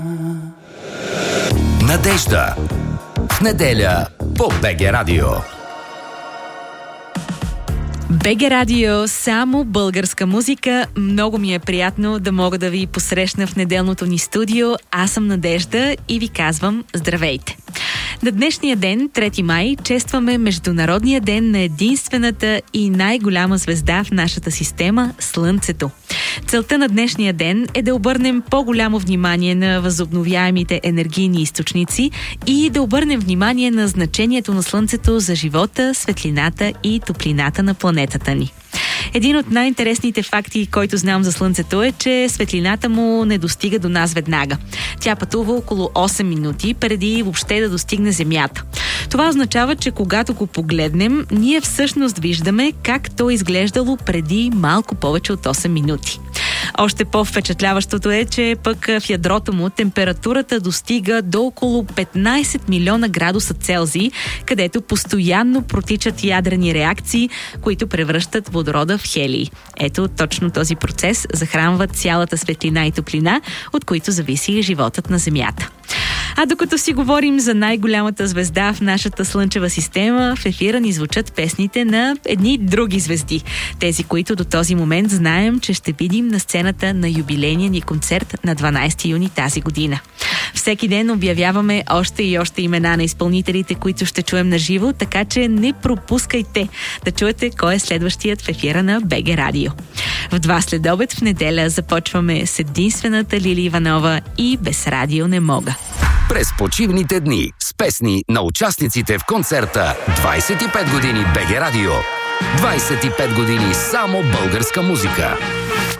Надежда. В неделя по БГ Радио. БГ Радио, само българска музика. Много ми е приятно да мога да ви посрещна в неделното ни студио. Аз съм Надежда и ви казвам здравейте. На днешния ден, 3 май, честваме Международния ден на единствената и най-голяма звезда в нашата система – Слънцето. Целта на днешния ден е да обърнем по-голямо внимание на възобновяемите енергийни източници и да обърнем внимание на значението на Слънцето за живота, светлината и топлината на планетата ни. Един от най-интересните факти, който знам за Слънцето, е, че светлината му не достига до нас веднага. Тя пътува около 8 минути преди въобще да достигне Земята. Това означава, че когато го погледнем, ние всъщност виждаме как то изглеждало преди малко повече от 8 минути. Още по-впечатляващото е, че пък в ядрото му температурата достига до около 15 милиона градуса Целзий, където постоянно протичат ядрени реакции, които превръщат водорода в хелий. Ето, точно този процес захранва цялата светлина и топлина, от които зависи животът на Земята. А докато си говорим за най-голямата звезда в нашата Слънчева система, в ефира ни звучат песните на едни други звезди. Тези, които до този момент знаем, че ще видим на сцената на юбилейния ни концерт на 12 юни тази година. Всеки ден обявяваме още и още имена на изпълнителите, които ще чуем на живо, така че не пропускайте да чуете кой е следващият в ефира на БГ Радио. В 2 следобед в неделя започваме с единствената Лили Иванова и Без радио не мога. През почивните дни с песни на участниците в концерта 25 години БГ Радио. 25 години само българска музика.